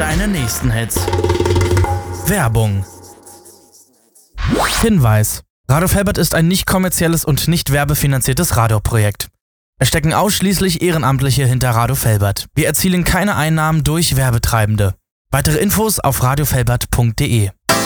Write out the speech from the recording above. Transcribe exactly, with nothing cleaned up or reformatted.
deine nächsten Hits. Werbung. Hinweis: Radio Felbert ist ein nicht kommerzielles und nicht werbefinanziertes Radioprojekt. Es stecken ausschließlich Ehrenamtliche hinter Radio Felbert. Wir erzielen keine Einnahmen durch Werbetreibende. Weitere Infos auf radiofelbert punkt de.